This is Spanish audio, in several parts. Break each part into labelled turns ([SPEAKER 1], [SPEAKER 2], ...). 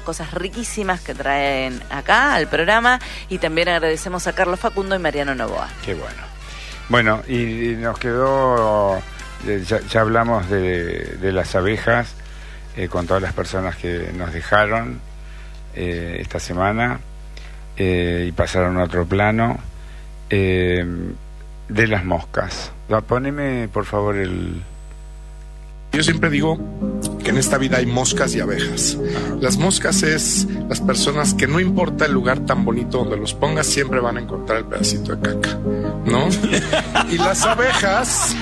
[SPEAKER 1] cosas riquísimas que traen acá al programa, y también agradecemos a Carlos Facundo y Mariano Novoa.
[SPEAKER 2] Qué bueno. Bueno, y nos quedó, ya hablamos de las abejas, con todas las personas que nos dejaron esta semana, y pasaron a otro plano, de las moscas. Poneme, por favor,
[SPEAKER 3] Yo siempre digo que en esta vida hay moscas y abejas. Las moscas es las personas que no importa el lugar tan bonito donde los pongas, siempre van a encontrar el pedacito de caca, ¿no? Y las abejas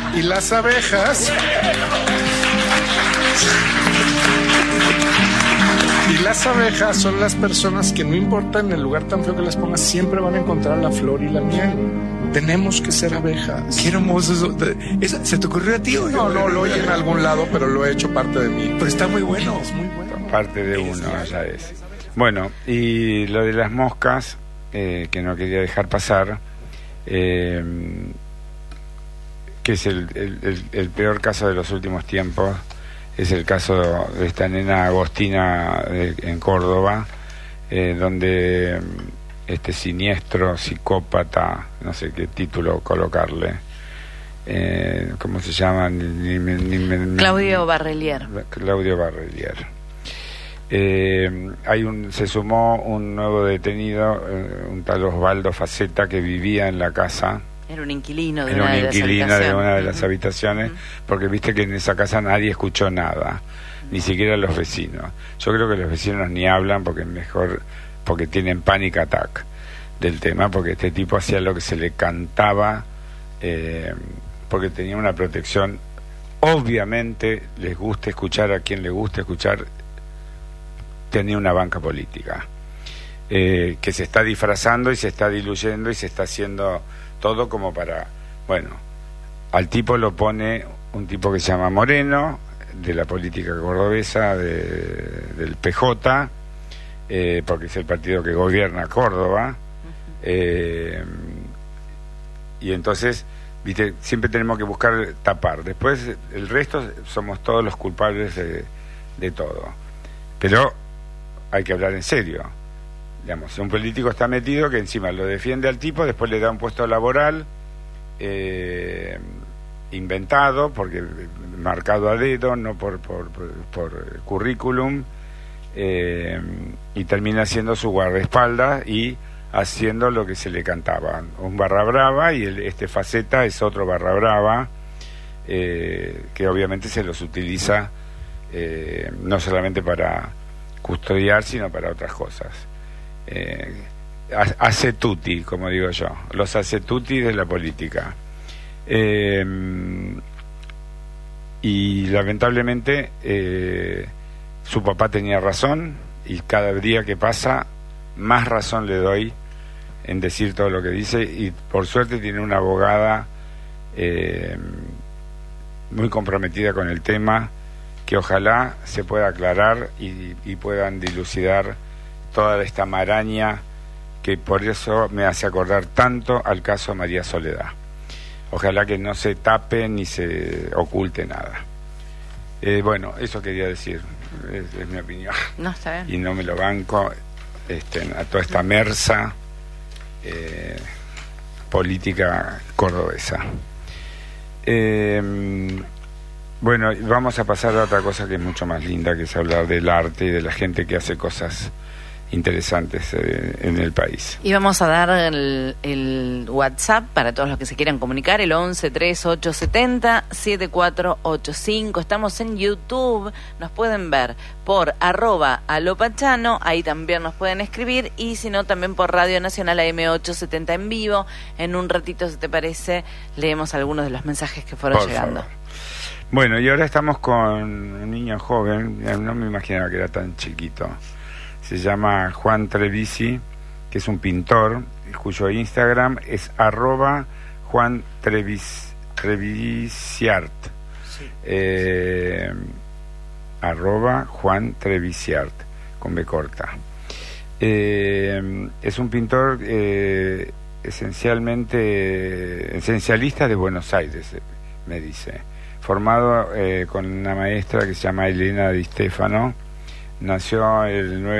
[SPEAKER 3] son las personas que no importa en el lugar tan feo que las pongas, siempre van a encontrar la flor y la miel. Tenemos que ser abejas.
[SPEAKER 4] Qué hermoso eso. ¿Se te ocurrió a ti o
[SPEAKER 3] no? No, lo oí en algún lado, pero lo he hecho parte de mí.
[SPEAKER 4] Pero está muy bueno.
[SPEAKER 3] Es muy bueno.
[SPEAKER 2] Parte de uno, ya es. Bueno, y lo de las moscas, que no quería dejar pasar, que es el peor caso de los últimos tiempos, es el caso de esta nena Agostina en Córdoba, donde este siniestro psicópata, no sé qué título colocarle, ¿cómo se llama?
[SPEAKER 1] Claudio Barrelier.
[SPEAKER 2] Claudio Barrelier. Se sumó un nuevo detenido, un tal Osvaldo Faceta, que vivía en la casa.
[SPEAKER 1] Era un inquilino de
[SPEAKER 2] una de las habitaciones, porque viste que en esa casa nadie escuchó nada, ni siquiera los vecinos. Yo creo que los vecinos ni hablan porque tienen panic attack del tema, porque este tipo hacía lo que se le cantaba, porque tenía una protección. Obviamente les gusta escuchar a quien le gusta escuchar. Tenía una banca política, que se está disfrazando y se está diluyendo y se está haciendo todo como para, bueno, al tipo lo pone un tipo que se llama Moreno, de la política cordobesa, del PJ, porque es el partido que gobierna Córdoba, y entonces, viste, siempre tenemos que buscar tapar. Después el resto somos todos los culpables de todo, pero hay que hablar en serio. Digamos, un político está metido que encima lo defiende al tipo, después le da un puesto laboral inventado, porque marcado a dedo, no por currículum, y termina siendo su guardaespaldas y haciendo lo que se le cantaba. Un barra brava, y este Faceta es otro barra brava, que obviamente se los utiliza no solamente para custodiar, sino para otras cosas. Hace tutti, como digo yo, los hace tutti de la política, y lamentablemente su papá tenía razón, y cada día que pasa más razón le doy en decir todo lo que dice, y por suerte tiene una abogada muy comprometida con el tema, que ojalá se pueda aclarar y puedan dilucidar toda esta maraña, que por eso me hace acordar tanto al caso María Soledad. Ojalá que no se tape ni se oculte nada. Bueno, eso quería decir, es mi opinión.
[SPEAKER 1] No, está bien.
[SPEAKER 2] Y no me lo banco a toda esta mersa política cordobesa. Bueno, vamos a pasar a otra cosa que es mucho más linda, que es hablar del arte y de la gente que hace cosas interesantes en el país.
[SPEAKER 1] Y vamos a dar el WhatsApp para todos los que se quieran comunicar, el 11-3870-7485. Estamos en YouTube, nos pueden ver por @alopachano, ahí también nos pueden escribir, y si no, también por Radio Nacional AM870 en vivo. En un ratito, si te parece, leemos algunos de los mensajes que fueron llegando.
[SPEAKER 2] Favor. Bueno, y ahora estamos con un niño joven, no me imaginaba que era tan chiquito. Se llama Juan Trevisi, que es un pintor, cuyo Instagram es @JuanTrevisiart.
[SPEAKER 4] Sí.
[SPEAKER 2] @JuanTrevisiart, con B corta. Es un pintor esencialista de Buenos Aires, me dice. Formado con una maestra que se llama Elena Di Stefano. Nació el 9